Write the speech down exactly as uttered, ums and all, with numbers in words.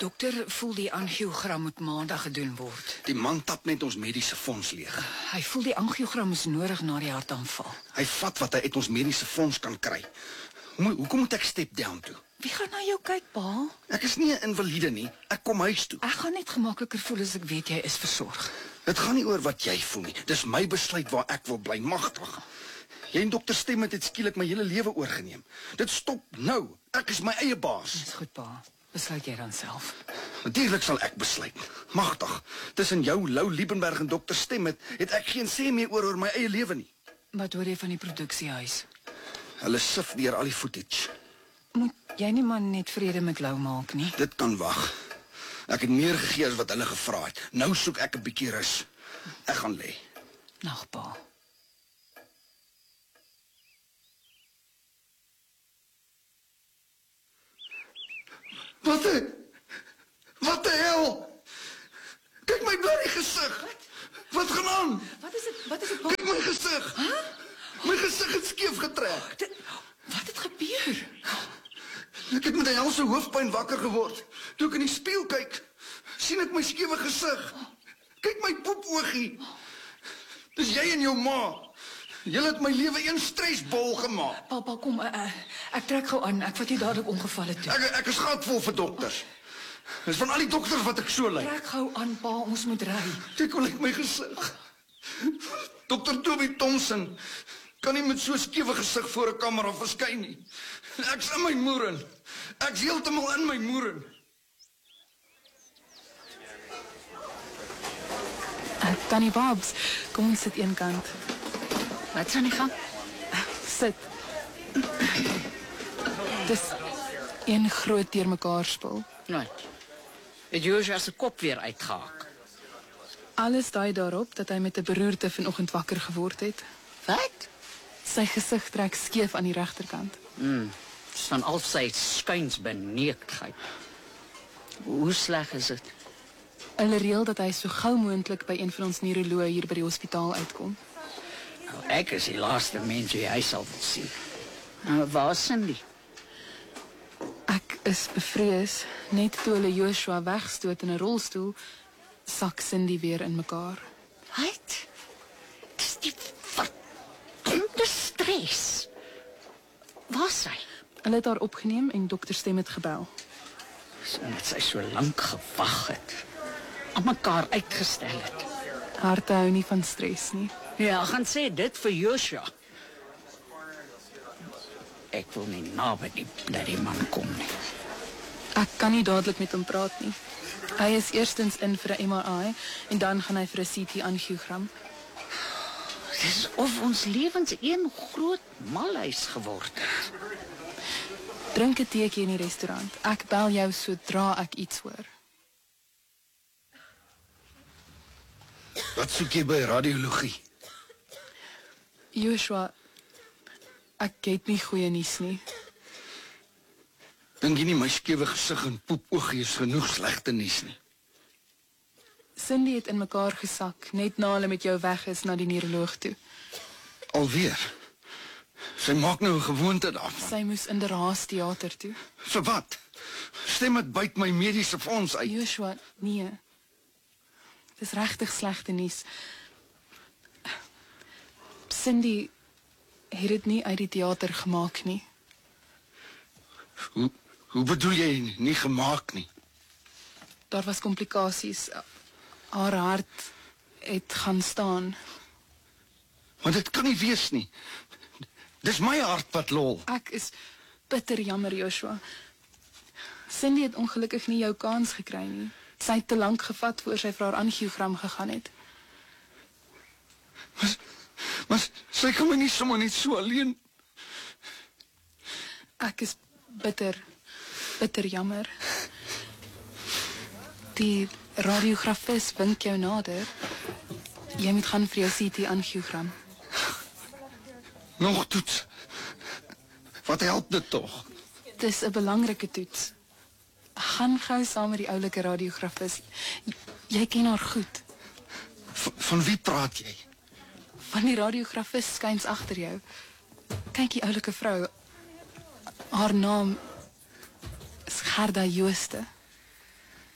dokter voel die angiogram moet maandag gedoen word. Die man tap net ons mediese fonds leeg. Hy voel die angiogram is nodig na die hartaanval. Hy vat wat hy uit ons mediese fonds kan kry. Hoe, hoekom moet ek step down toe? Wie gaan na jou kyk, pa? Ek is nie 'n invalide nie. Ek kom huis toe. Ek gaan net gemakliker voel as ek weet jy is versorg. Dit gaan nie oor wat jy voel nie. Dis my besluit waar ek wil bly, magtig. Jy en dokter Stem het skielik my hele lewe oorgeneem. Dit stop nou. Ek is my eie baas. Dis goed, pa. Besluit jy dan self. Natuurlik sal ek besluit. Magtig. Tussen jou, Lou Liebenberg en dokter Stem het, het ek geen sê meer oor oor my eie lewe nie. Wat hoor jy van die produksiehuis? Hulle sif deur al die footage. Moet jy nie maar net vrede met Lou maak nie? Dit kan wag. Ek het meer gegee as wat hulle gevra het. Nou soek ek 'n bietjie rus. Ek gaan lê. Nag, pa. Wat die? Wat die hel? Kyk my bloody gesig. Wat? Wat gaan aan? Wat is dit? Wat is dit? Kyk my gesig. Huh? My gesig het skeef getrek. Dit, wat het gebeur? Ek het met 'n helse hoofpyn wakker geword. Toe ek in die spieël kyk, sien ek my skewe gesig. Kyk my poepoogie. Dis jy en jou ma. Julle het my lewe een stresbol gemaak. Papa, kom, uh, uh, ek trek gou aan. Ek vat jy dadelik ongevalle toe. Ek ek is gatvol vir dokters. Dis van al die dokters wat ek so lyk. Trek gou aan, pa, ons moet ry. Kyk hoe lyk my gesig. dokter Toby Thompson kan nie met so 'n skewe gesig voor 'n kamera verskyn nie. Ek's in my moeren. Ek's heeltemal in my moeren. Uh, Tannie Babs, kom ons sit een kant. Wat is aan die gang? Sit. Dis een groot deurmekaar spul. Nee. Het Joshua se kop weer uitgehaak. Alles dui daarop dat hy met 'n beroerte vanoggend wakker geword het. Wat? Sy gesig trek skeef aan die regterkant. Mm. Dis van al sy skuinsbeneektheid. Hoe sleg is dit? Hulle reël dat hy so gou moontlik by een van ons neuroloë hier by die hospitaal uitkom. Nou, ek is die laaste mens wie hy sal wil sien. Nou, waar is Cindy? Ek is bevrees, net toe hulle Joshua wegstoot in 'n rolstoel, sak Cindy weer in mekaar. Wat? Dis die verdomde stres. Waar is sy? Hulle het haar opgeneem en dokter Stem het gebel. Omdat sy so lank gewag het. Aan mekaar uitgestel het. Harte hou nie van stres nie. Ja, gaan sê dit vir Joshua. Ek wil nie naby die bloody man kom nie. Ek kan nie dadelik met hom praat nie. Hy is eerstens in vir 'n M R I en dan gaan hy vir 'n C T angiogram. Dis of ons lewens een groot malhuis geword het. Drink 'n teetjie in die restaurant. Ek bel jou sodra ek iets hoor. Wat soek jy by radiologie? Joshua, ek het nie goeie nuus nie. Dink jy nie my skewe gesig en poepoogie is genoeg slegte nuus nie? Cindy het in mekaar gesak, net na hulle met jou weg is na die neuroloog toe. Alweer? Sy maak nou 'n gewoonte daarvan. Sy moes in die Raas teater toe. Vir wat? Stem dit buite my mediese fonds uit. Joshua, nee. Dis regtig slegte nuus. Cindy het dit nie uit die teater gemaak nie. Hoe, hoe bedoel jy nie gemaak nie? Daar was komplikasies. Haar hart het gaan staan. Maar dit kan nie wees nie. Dis my hart wat lol. Ek is bitter jammer, Joshua. Cindy het ongelukkig nie jou kans gekry nie. Sy het te lank gevat voor sy vir haar angiogram gegaan het. Maar, maar sy kan my nie sommer net so alleen. Ek is bitter, bitter jammer. Die radiografis wink jou nader. Jy moet gaan vir jou C T angiogram. Nog toets. Wat help dit tog? Dis 'n belangrike toets. Gaan gou saam met die oulike radiografis. Jy ken haar goed. V van wie praat jy? Van die radiografis skuins agter jou. Kyk die oulike vrou. Haar naam is Gerda Jooste.